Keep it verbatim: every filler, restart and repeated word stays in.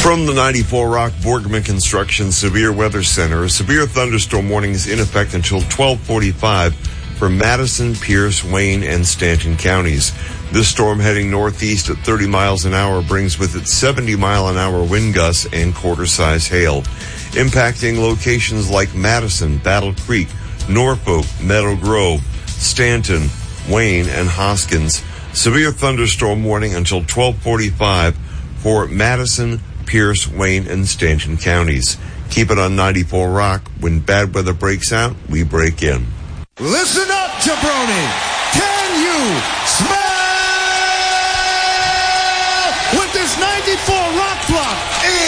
From the ninety-four Rock Borgman Construction Severe Weather Center, a severe thunderstorm warning is in effect until twelve forty-five for Madison, Pierce, Wayne, and Stanton counties. This storm heading northeast at thirty miles an hour brings with it seventy mile an hour wind gusts and quarter-size hail, impacting locations like Madison, Battle Creek, Norfolk, Meadow Grove, Stanton, Wayne, and Hoskins. Severe thunderstorm warning until twelve forty-five for Madison, Pierce, Wayne, and Stanton counties. Keep it on ninety-four Rock. When bad weather breaks out, we break in. Listen up, jabroni. Can you smell what this ninety-four Rock Block is?